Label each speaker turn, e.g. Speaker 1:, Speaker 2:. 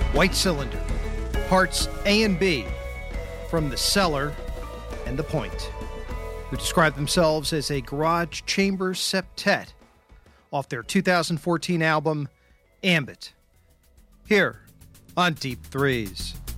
Speaker 1: White Cylinder, parts A and B from The Cellar and The Point, who describe themselves as a garage chamber septet off their 2014 album, Ambit, here on Deep Threes.